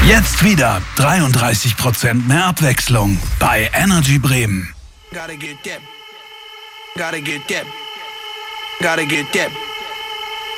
Jetzt wieder 33% mehr Abwechslung bei Energy Bremen. Gotta get that. Gotta get that. Gotta get that.